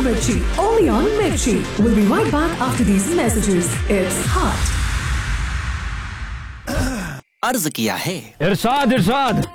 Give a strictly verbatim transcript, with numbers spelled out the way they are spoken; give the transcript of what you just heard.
Mirchi, only on Mirchi. We'll be right back after these messages. It's hot. अर्ज किया है इरशाद इरशाद